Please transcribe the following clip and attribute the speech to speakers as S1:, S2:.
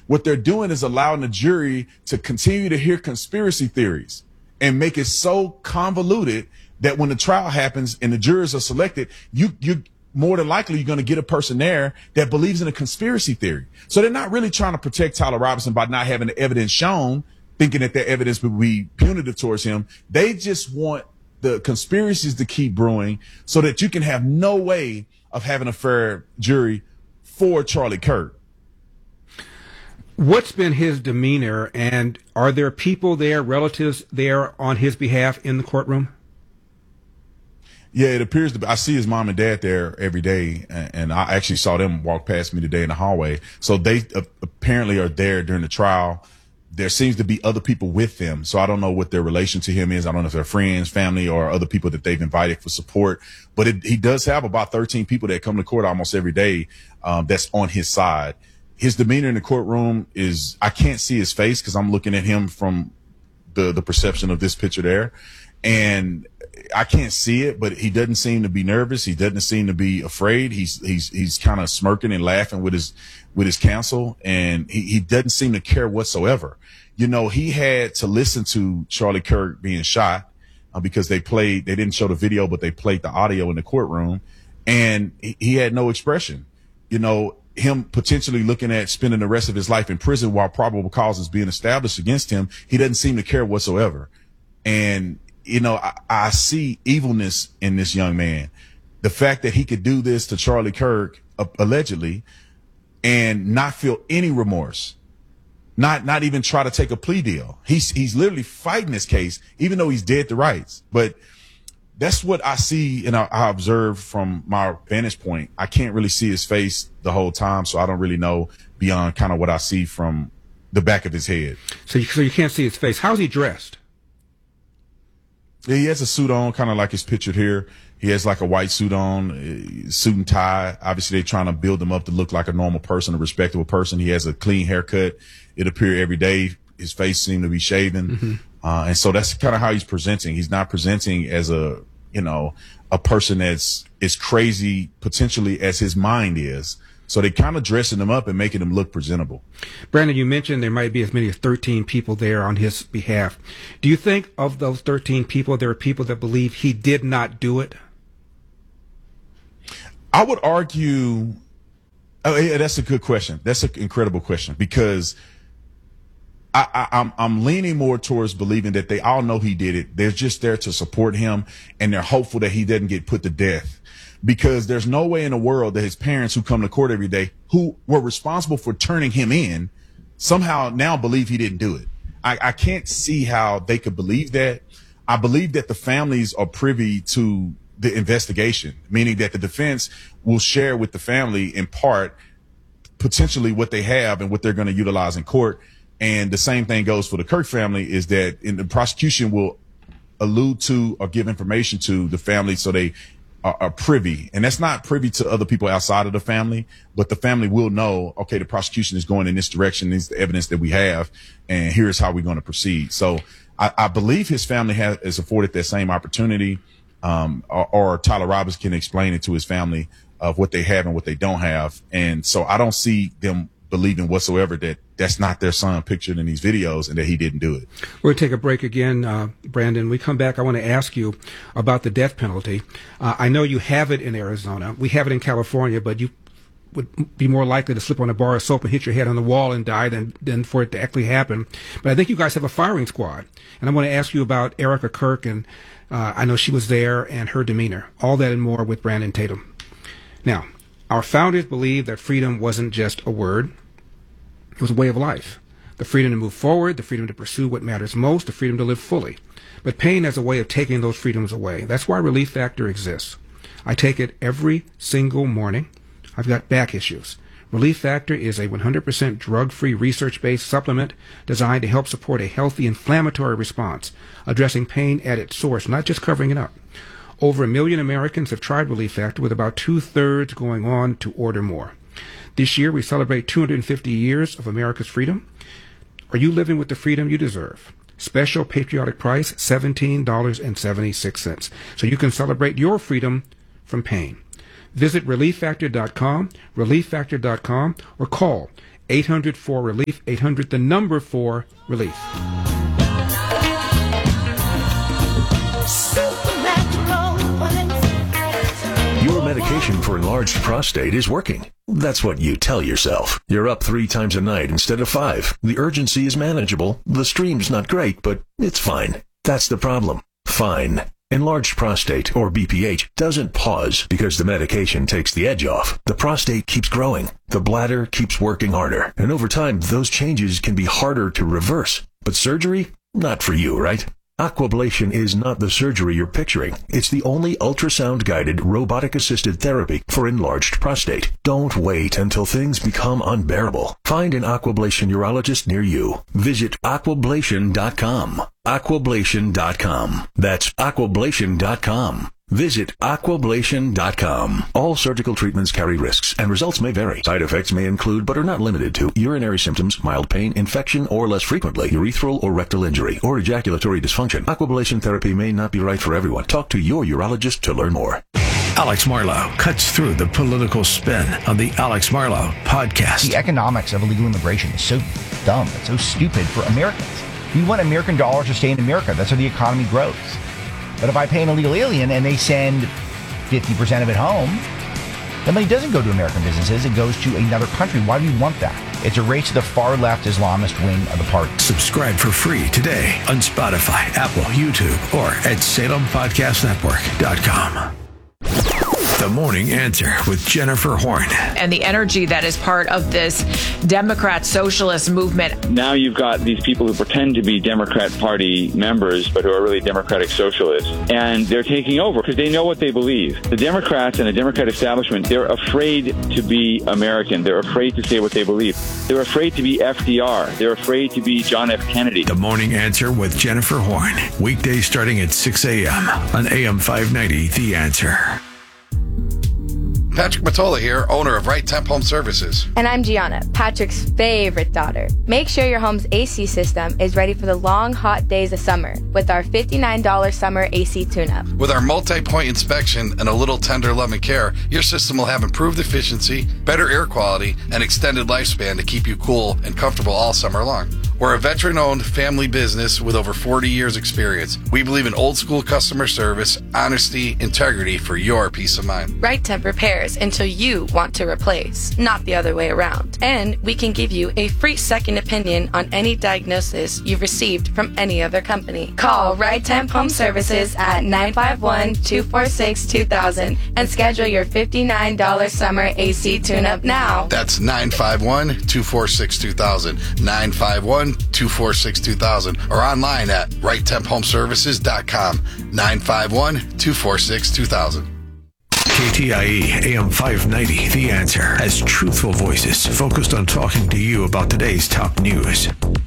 S1: What they're doing is allowing the jury to continue to hear conspiracy theories and make it so convoluted that when the trial happens and the jurors are selected, you more than likely you're going to get a person there that believes in a conspiracy theory. So they're not really trying to protect Tyler Robinson by not having the evidence shown, thinking that the evidence would be punitive towards him. They just want the conspiracies to keep brewing so that you can have no way of having a fair jury for Charlie Kirk.
S2: What's been his demeanor, and are there people there, relatives there on his behalf in the courtroom?
S1: Yeah, it appears to be. I see his mom and dad there every day, and I actually saw them walk past me today in the hallway. So they apparently are there during the trial. There seems to be other people with them, so I don't know what their relation to him is. I don't know if they're friends, family, or other people that they've invited for support. But he does have about 13 people that come to court almost every day that's on his side. His demeanor in the courtroom is, I can't see his face because I'm looking at him from the perception of this picture there. And I can't see it, but he doesn't seem to be nervous. He doesn't seem to be afraid. He's kind of smirking and laughing with his counsel, and he doesn't seem to care whatsoever. You know, he had to listen to Charlie Kirk being shot because they didn't show the video, but they played the audio in the courtroom, and he had no expression. You know, him potentially looking at spending the rest of his life in prison while probable cause is being established against him, he doesn't seem to care whatsoever. And you know, I see evilness in this young man. The fact that he could do this to Charlie Kirk, allegedly, and not feel any remorse, not even try to take a plea deal. He's literally fighting this case, even though he's dead to rights. But that's what I see and I observe from my vantage point. I can't really see his face the whole time, so I don't really know beyond kind of what I see from the back of his head.
S2: So you can't see his face. How's he dressed?
S1: Yeah, he has a suit on, kind of like it's pictured here. He has like a white suit on, suit and tie. Obviously, they're trying to build him up to look like a normal person, a respectable person. He has a clean haircut. It appears every day. His face seems to be shaven. Mm-hmm. And so that's kind of how he's presenting. He's not presenting as a person that's as crazy potentially as his mind is. So they're kind of dressing him up and making him look presentable.
S2: Brandon, you mentioned there might be as many as 13 people there on his behalf. Do you think of those 13 people, there are people that believe he did not do it?
S1: I would argue, yeah, that's a good question. That's an incredible question, because I'm leaning more towards believing that they all know he did it. They're just there to support him, and they're hopeful that he doesn't get put to death. Because there's no way in the world that his parents, who come to court every day, who were responsible for turning him in, somehow now believe he didn't do it. I can't see how they could believe that. I believe that the families are privy to the investigation, meaning that the defense will share with the family in part potentially what they have and what they're going to utilize in court. And the same thing goes for the Kirk family, is that in the prosecution will allude to or give information to the family so they are privy, and that's not privy to other people outside of the family, but the family will know, okay, the prosecution is going in this direction. This is the evidence that we have, and here's how we're going to proceed. So I believe his family is afforded that same opportunity, or Tyler Robinson can explain it to his family of what they have and what they don't have. And so I don't see them believing whatsoever that that's not their son pictured in these videos and that he didn't do it.
S2: We're going to take a break again, Brandon. We come back, I want to ask you about the death penalty. I know you have it in Arizona. We have it in California, but you would be more likely to slip on a bar of soap and hit your head on the wall and die than for it to actually happen. But I think you guys have a firing squad. And I want to ask you about Erica Kirk, and I know she was there, and her demeanor. All that and more with Brandon Tatum. Now, our founders believed that freedom wasn't just a word. It was a way of life. The freedom to move forward, the freedom to pursue what matters most, the freedom to live fully. But pain has a way of taking those freedoms away. That's why Relief Factor exists. I take it every single morning. I've got back issues. Relief Factor is a 100% drug-free, research-based supplement designed to help support a healthy inflammatory response, addressing pain at its source, not just covering it up. Over 1 million Americans have tried Relief Factor, with about 2/3 going on to order more. This year, we celebrate 250 years of America's freedom. Are you living with the freedom you deserve? Special patriotic price, $17.76. So you can celebrate your freedom from pain. Visit ReliefFactor.com, ReliefFactor.com, or call 800-4RELIEF, 800 the number 4 relief.
S3: Your medication for enlarged prostate is working. That's what you tell yourself. You're up 3 times a night instead of 5. The urgency is manageable. The stream's not great, but it's fine. That's the problem. Fine. Enlarged prostate, or BPH, doesn't pause because the medication takes the edge off. The prostate keeps growing. The bladder keeps working harder. And over time, those changes can be harder to reverse. But surgery? Not for you, right? Aquablation is not the surgery you're picturing. It's the only ultrasound-guided, robotic-assisted therapy for enlarged prostate. Don't wait until things become unbearable. Find an Aquablation urologist near you. Visit aquablation.com. Aquablation.com. That's aquablation.com. Visit aquablation.com. All surgical treatments carry risks, and results may vary. Side effects may include, but are not limited to, urinary symptoms, mild pain, infection, or less frequently, urethral or rectal injury, or ejaculatory dysfunction. Aquablation therapy may not be right for everyone. Talk to your urologist to learn more.
S4: Alex Marlow cuts through the political spin on the Alex Marlow podcast.
S5: The economics of illegal immigration is so dumb. It's so stupid for Americans. We want American dollars to stay in America. That's how the economy grows. But if I pay an illegal alien and they send 50% of it home, the money doesn't go to American businesses. It goes to another country. Why do we want that? It's a race to the far left Islamist wing of the party.
S4: Subscribe for free today on Spotify, Apple, YouTube, or at SalemPodcastNetwork.com. The Morning Answer with Jennifer Horn.
S6: And the energy that is part of this Democrat socialist movement.
S7: Now you've got these people who pretend to be Democrat Party members, but who are really Democratic socialists. And they're taking over because they know what they believe. The Democrats and the Democrat establishment, they're afraid to be American. They're afraid to say what they believe. They're afraid to be FDR. They're afraid to be John F. Kennedy.
S4: The Morning Answer with Jennifer Horn. Weekdays starting at 6 a.m. on AM 590, The Answer.
S8: Patrick Matola here, owner of Right Temp Home Services.
S9: And I'm Gianna, Patrick's favorite daughter. Make sure your home's AC system is ready for the long, hot days of summer with our $59 summer AC tune-up.
S8: With our multi-point inspection and a little tender love and care, your system will have improved efficiency, better air quality, and extended lifespan to keep you cool and comfortable all summer long. We're a veteran-owned family business with over 40 years experience. We believe in old-school customer service, honesty, integrity for your peace of mind.
S9: Right Temp repairs until you want to replace, not the other way around. And we can give you a free second opinion on any diagnosis you've received from any other company. Call Right Temp Home Services at 951-246-2000 and schedule your $59 summer AC tune-up now.
S8: That's 951-246-2000, 951-246-2000, or online at righttemphomeservices.com, 951-246-2000.
S4: KTIE AM 590, The Answer, has truthful voices focused on talking to you about today's top news.